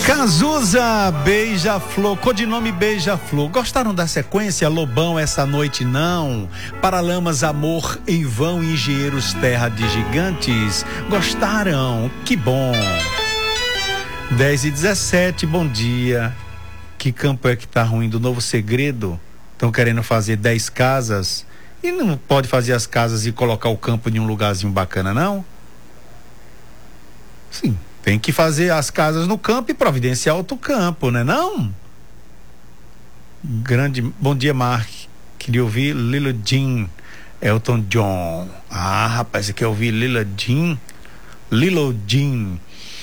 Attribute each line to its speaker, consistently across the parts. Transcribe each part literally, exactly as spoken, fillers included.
Speaker 1: Cazuza, Beija-Flor, codinome Beija-Flor. Gostaram da sequência? Lobão, Essa Noite Não, Paralamas, Amor em Vão, Engenheiros, Terra de Gigantes. Gostaram? Que bom. dez e dezessete, bom dia. Que campo é que tá ruim? Do Novo Segredo? Estão querendo fazer dez casas e não pode fazer as casas e colocar o campo em um lugarzinho bacana, não? Sim. Tem que fazer as casas no campo e providenciar outro campo, né não? Grande, bom dia, Mark. Queria ouvir Lilo Jean, Elton John. Ah, rapaz, você quer ouvir Lilo Jean? Lilo Jean.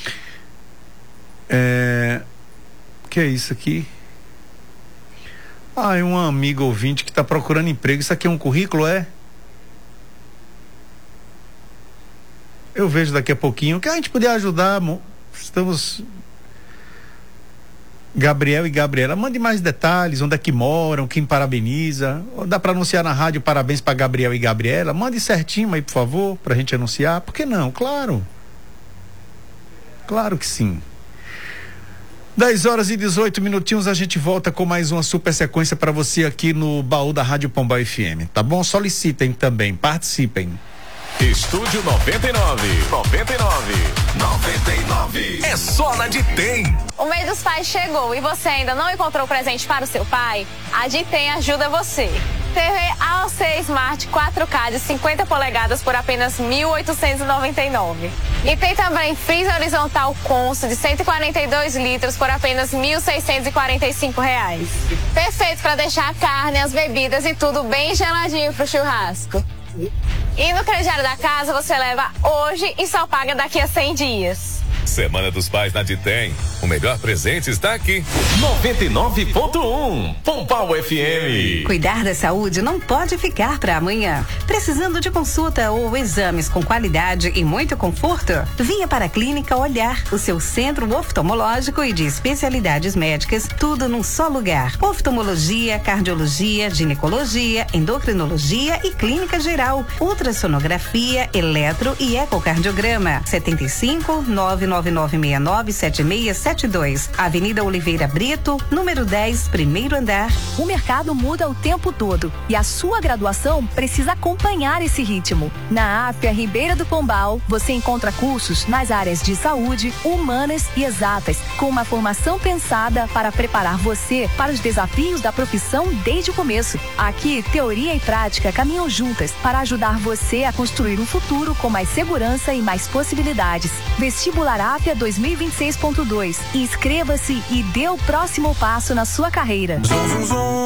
Speaker 1: É... Que é isso aqui? Ah, é um amigo ouvinte que está procurando emprego. Isso aqui é um currículo, é? Eu vejo daqui a pouquinho que a gente puder ajudar. Estamos... Gabriel e Gabriela, mande mais detalhes, onde é que moram, quem parabeniza. Dá para anunciar na rádio parabéns para Gabriel e Gabriela? Mande certinho aí, por favor, pra gente anunciar. Por que não? Claro. Claro que sim. dez horas e dezoito minutinhos, a gente volta com mais uma super sequência para você aqui no Baú da Rádio Pombal F M, tá bom? Solicitem também, participem.
Speaker 2: Estúdio noventa e nove. noventa e nove. noventa e nove. É só na Ditem.
Speaker 3: O mês dos pais chegou e você ainda não encontrou presente para o seu pai? A Ditem ajuda você. T V A O C Smart quatro K de cinquenta polegadas por apenas mil oitocentos e noventa e nove. E tem também freezer horizontal Consul de cento e quarenta e dois litros por apenas mil seiscentos e quarenta e cinco reais. Perfeito para deixar a carne, as bebidas e tudo bem geladinho pro churrasco. E no crediário da casa você leva hoje e só paga daqui a cem dias.
Speaker 2: Semana dos Pais na Ditem. O melhor presente está aqui. noventa e nove ponto um Pombal F M.
Speaker 4: Cuidar da saúde não pode ficar para amanhã. Precisando de consulta ou exames com qualidade e muito conforto? Venha para a Clínica Olhar, o seu centro oftalmológico e de especialidades médicas, tudo num só lugar. Oftalmologia, cardiologia, ginecologia, endocrinologia e clínica geral, ultrassonografia, eletro e ecocardiograma. setenta e cinco, nove nove nove seis nove sete seis sete dois. Avenida Oliveira Brito, número dez, primeiro andar.
Speaker 5: O mercado muda o tempo todo e a sua graduação precisa acompanhar esse ritmo. Na Áfia Ribeira do Pombal, você encontra cursos nas áreas de saúde, humanas e exatas, com uma formação pensada para preparar você para os desafios da profissão desde o começo. Aqui, teoria e prática caminham juntas para ajudar você a construir um futuro com mais segurança e mais possibilidades. Vestibular Áfia dois mil e vinte e seis ponto dois. Inscreva-se e dê o próximo passo na sua carreira.